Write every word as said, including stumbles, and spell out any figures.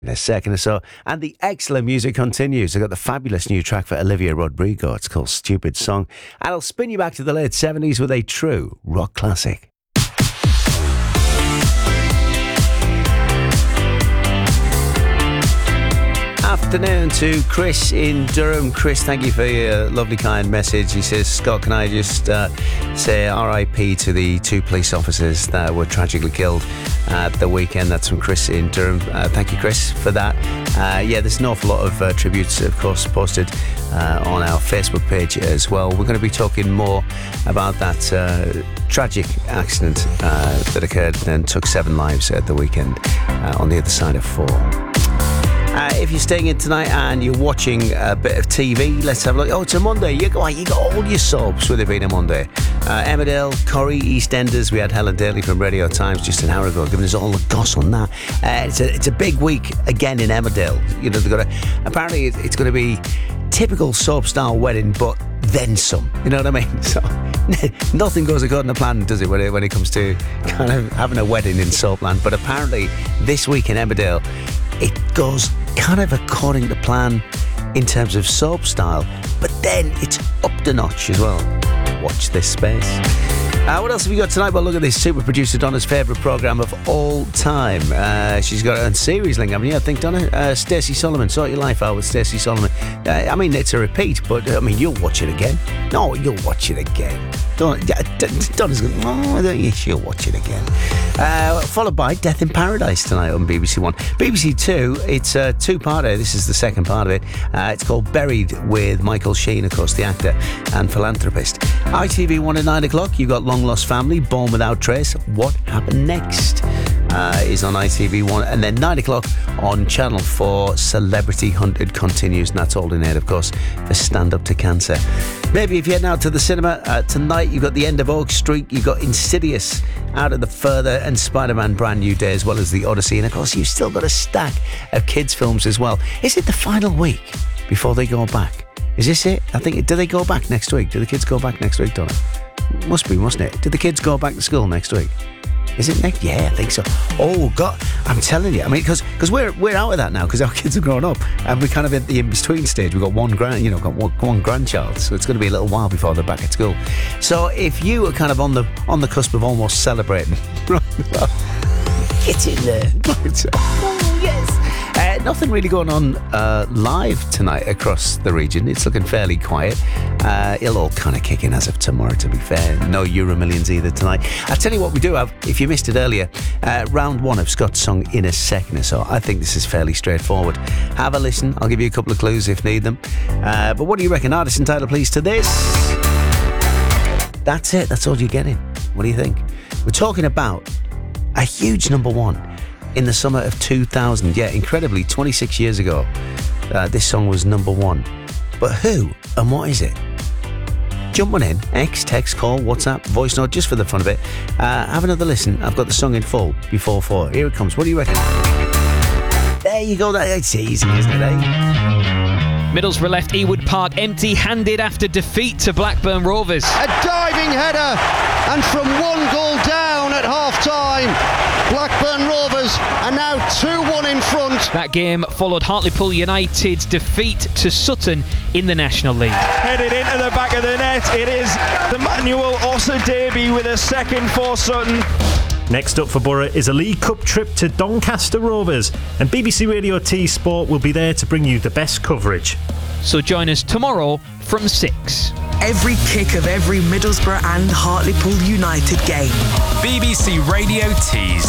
in a second or so. And the excellent music continues. I've got the fabulous new track for Olivia Rodrigo. It's called Stupid Song. And I'll spin you back to the late seventies with a true rock classic. Afternoon to Chris in Durham. Chris, thank you for your lovely kind message. He says, Scott, can I just uh, say R I P to the two police officers that were tragically killed at the weekend. That's from Chris in Durham. Uh, thank you, Chris, for that. Uh, yeah, there's an awful lot of uh, tributes, of course, posted uh, on our Facebook page as well. We're going to be talking more about that uh, tragic accident uh, that occurred and took seven lives at the weekend uh, on the other side of four. Uh, if you're staying in tonight and you're watching a bit of T V, let's have a look. Oh, it's a Monday. You got, you got all your soaps with it being a Monday. Uh, Emmerdale, Corrie, EastEnders. We had Helen Daly from Radio Times just an hour ago giving us all the goss on that. Uh, it's a it's a big week again in Emmerdale. You know, they've got a, apparently it's going to be typical soap style wedding, but then some. You know what I mean? So nothing goes according to plan, does it, when it when it comes to kind of having a wedding in soapland? But apparently this week in Emmerdale, it goes kind of according to plan in terms of soap style, but then it's up the notch as well. Watch this space. Uh, what else have we got tonight? Well, look at this. Super producer Donna's favourite programme of all time. Uh, she's got a series link, haven't you? I think, Donna? Uh, Stacey Solomon. Sort Your Life Out with Stacey Solomon. Uh, I mean, it's a repeat, but I mean, you'll watch it again. No, you'll watch it again. Donna, Donna's going, oh, yes, she'll watch it again. Uh, followed by Death in Paradise tonight on B B C One. B B C Two, it's a two-parter. This is the second part of it. Uh, it's called Buried with Michael Sheen, of course, the actor and philanthropist. I T V One at nine o'clock, you've got Long Lost Family, Born Without Trace. What Happened Next uh, is on I T V One. And then nine o'clock on Channel four, Celebrity Hunted continues. And that's all in it, of course, for Stand Up to Cancer. Maybe if you're heading out to the cinema uh, tonight, you've got The End of Oak Street, you've got Insidious out of the Further, and Spider-Man Brand New Day, as well as The Odyssey. And of course, you've still got a stack of kids' films as well. Is it the final week before they go back? Is this it? I think, do they go back next week? Do the kids go back next week, Donna? Must be, mustn't it? Do the kids go back to school next week? Is it next? Yeah, I think so. Oh, God, I'm telling you. I mean, because because we're we're out of that now because our kids have grown up and we're kind of at the in-between stage. We've got one grand, you know, got one, one grandchild, so it's going to be a little while before they're back at school. So if you are kind of on the on the cusp of almost celebrating, get in there. Oh, yes. Uh, nothing really going on uh, live tonight across the region. It's looking fairly quiet. Uh, it'll all kind of kick in as of tomorrow, to be fair. No Euro Millions either tonight. I'll tell you what we do have, if you missed it earlier, uh, round one of Scott's song in a second or so. I think this is fairly straightforward. Have a listen. I'll give you a couple of clues if need them. Uh, but what do you reckon? Artist and title, please, to this. That's it. That's all you're getting. What do you think? We're talking about a huge number one in the summer of two thousand. Yeah, incredibly, twenty-six years ago, uh, this song was number one. But who and what is it? Jump on in, X, text, call, WhatsApp, voice note, just for the fun of it. Uh, have another listen. I've got the song in full before four. Here it comes. What do you reckon? There you go. It's easy, isn't it, eh? Middlesbrough left Ewood Park empty-handed after defeat to Blackburn Rovers. A diving header, and from one goal down at half-time, Blackburn Rovers are now two one in front. That game followed Hartlepool United's defeat to Sutton in the National League. Headed into the back of the net, it is the Manuel Osadebe with a second for Sutton. Next up for Borough is a League Cup trip to Doncaster Rovers, and B B C Radio T Sport will be there to bring you the best coverage. So join us tomorrow from six. Every kick of every Middlesbrough and Hartlepool United game. B B C Radio T's